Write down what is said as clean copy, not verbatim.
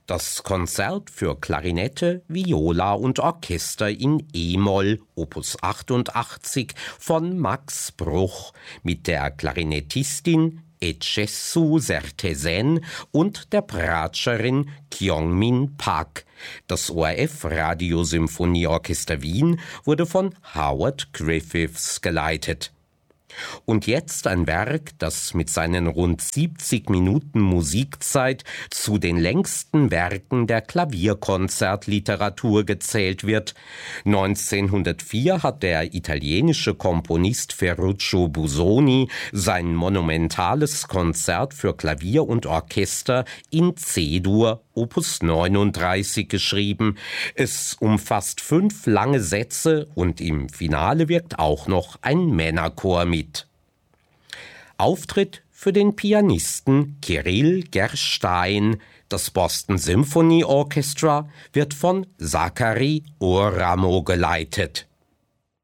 Das Konzert für Klarinette, Viola und Orchester in E-Moll, Opus 88 von Max Bruch mit der Klarinettistin Etchesu Sertesen und der Bratscherin Kyung-Min Park. Das ORF Radiosymphonieorchester Wien wurde von Howard Griffiths geleitet. Und jetzt ein Werk, das mit seinen rund 70 Minuten Musikzeit zu den längsten Werken der Klavierkonzertliteratur gezählt wird. 1904 hat der italienische Komponist Ferruccio Busoni sein monumentales Konzert für Klavier und Orchester in C-Dur, Opus 39 geschrieben. Es umfasst 5 lange Sätze und im Finale wirkt auch noch ein Männerchor mit. Auftritt für den Pianisten Kirill Gerstein. Das Boston Symphony Orchestra wird von Zachary Oramo geleitet.